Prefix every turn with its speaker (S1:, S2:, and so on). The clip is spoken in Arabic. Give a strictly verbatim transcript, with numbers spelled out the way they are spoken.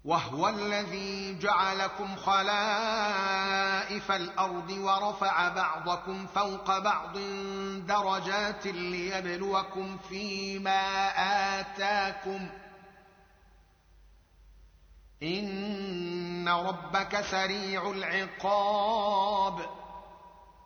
S1: وهو الذي جعلكم خلائف الأرض ورفع بعضكم فوق بعض درجات ليبلوكم فيما آتاكم إن ربك سريع العقاب